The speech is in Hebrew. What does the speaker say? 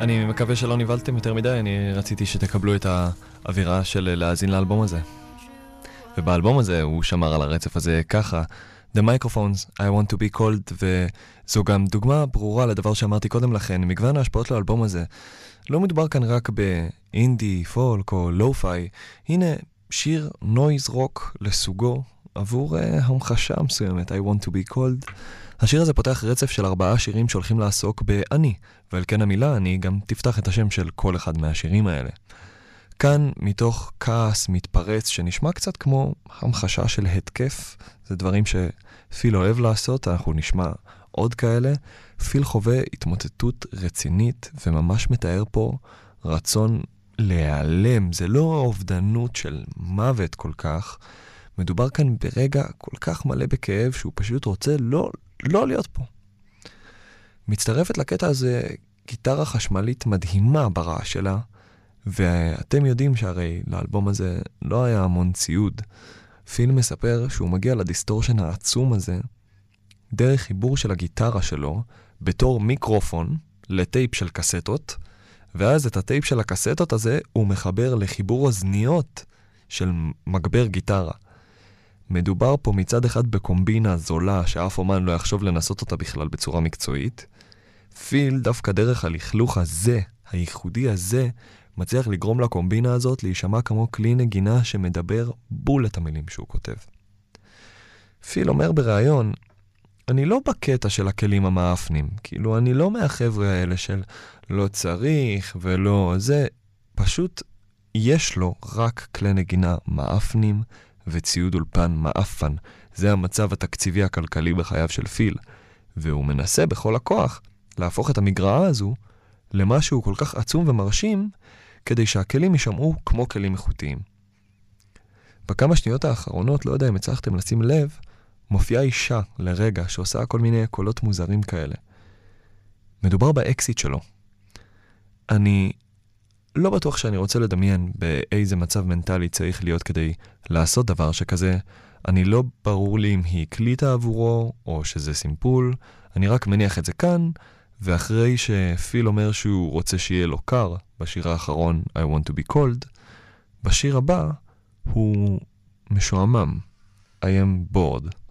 אני מקווה שלא נבלתם יותר מדי, אני רציתי שתקבלו את האווירה של להאזין לאלבום הזה. ובאלבום הזה הוא שמר על הרצף הזה ככה, The Microphones, I Want to be Called, וזו גם דוגמה ברורה לדבר שאמרתי קודם לכן, מגוון ההשפעות לאלבום הזה. לא מדובר כאן רק באינדי, פולק או לו-פיי, הנה שיר נויז רוק לסוגו עבור המחשה מסוימת, I Want to be Called. השיר הזה פותח רצף של 4 שירים שהולכים לעסוק באני, ועל כן המילה אני גם תפתח את השם של כל אחד מהשירים האלה. כאן מתוך כעס מתפרץ שנשמע קצת כמו המחשה של התקף, זה דברים שפיל אוהב לעשות, אנחנו נשמע עוד כאלה. פיל חווה התמוטטות רצינית וממש מתאר פה רצון להיעלם, זה לא אובדנות של מוות כל כך, מדובר כאן ברגע כל כך מלא בכאב שהוא פשוט רוצה לא להיות פה. מצטרפת לקטע הזה גיטרה חשמלית מדהימה ברעש שלה, ואתם יודעים שהרי לאלבום הזה לא היה המון ציוד. פיל מספר שהוא מגיע לדיסטורשן העצום הזה דרך חיבור של הגיטרה שלו בתור מיקרופון לטייפ של קסטות, ואז את הטייפ של הקסטות הזה הוא מחבר לחיבור אוזניות של מגבר גיטרה. מדובר פה מצד אחד בקומבינה זולה שאף אומן לא יחשוב לנסות אותה בכלל בצורה מקצועית. פיל דווקא דרך הלכלוך הזה, הייחודי הזה, מצליח לגרום לקומבינה הזאת להישמע כמו כלי נגינה שמדבר בול את המילים שהוא כותב. פיל אומר בראיון, אני לא בקטע של הכלים המאפנים, כאילו אני לא מהחבר'ה האלה של לא צריך ולא זה, פשוט יש לו רק כלי נגינה מאפנים וציוד אולפן מאפן. זה המצב התקציבי הכלכלי בחייו של פיל, והוא מנסה בכל הכוח להפוך את המגרעה הזו למשהו כל כך עצום ומרשים, כדי שהכלים יישמעו כמו כלים איכותיים. בכמה שניות האחרונות, לא יודע אם הצלחתם לשים לב, מופיעה אישה לרגע שעושה כל מיני קולות מוזרים כאלה. מדובר באקסיט שלו. אני לא בטוח שאני רוצה לדמיין באיזה מצב מנטלי צריך להיות כדי לעשות דבר שכזה. אני לא ברור לי אם היא הקליטה עבורו או שזה סימפול. אני רק מניח את זה כאן, ואחרי שפיל אומר שהוא רוצה שיהיה לו קר בשיר האחרון I Want to be Cold, בשיר הבא הוא משועמם I am bored.